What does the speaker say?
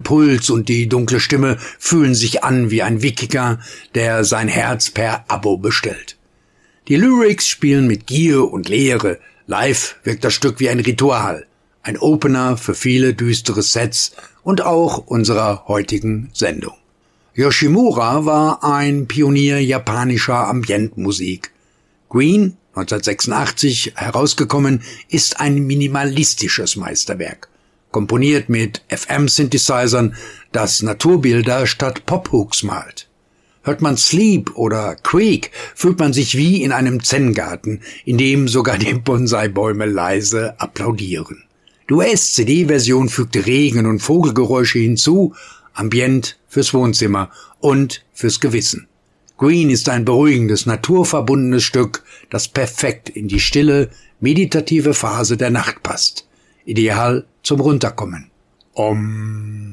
Puls und die dunkle Stimme fühlen sich an wie ein Wikinger, der sein Herz per Abo bestellt. Die Lyrics spielen mit Gier und Leere. Live wirkt das Stück wie ein Ritual, ein Opener für viele düstere Sets und auch unserer heutigen Sendung. Yoshimura war ein Pionier japanischer Ambientmusik. Green, 1986 herausgekommen, ist ein minimalistisches Meisterwerk. Komponiert mit FM-Synthesizern, das Naturbilder statt Pop-Hooks malt. Hört man Sleep oder Creek, fühlt man sich wie in einem Zen-Garten, in dem sogar die Bonsai-Bäume leise applaudieren. Die US-CD-Version fügte Regen- und Vogelgeräusche hinzu, Ambient fürs Wohnzimmer und fürs Gewissen. Green ist ein beruhigendes, naturverbundenes Stück, das perfekt in die stille, meditative Phase der Nacht passt. Ideal zum Runterkommen. Om.